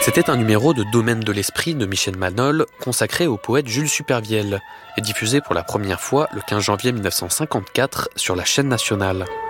C'était un numéro de Domaine de l'Esprit de Michel Manol, consacré au poète Jules Supervielle, et diffusé pour la première fois le 15 janvier 1954 sur la chaîne nationale.